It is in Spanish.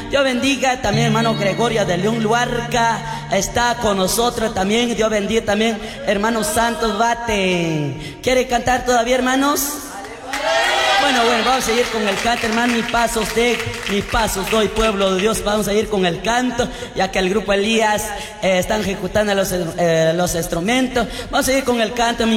Dios bendiga también hermano Gregorio de León Luarca, está con nosotros también. Dios bendiga también hermano Santos Bate. ¿Quiere cantar todavía, hermanos? Bueno, vamos a seguir con el canto, hermano. Mi paso usted, mis pasos doy, pueblo de Dios. Vamos a ir con el canto, ya que el grupo Elías están ejecutando los instrumentos. Vamos a ir con el canto, mi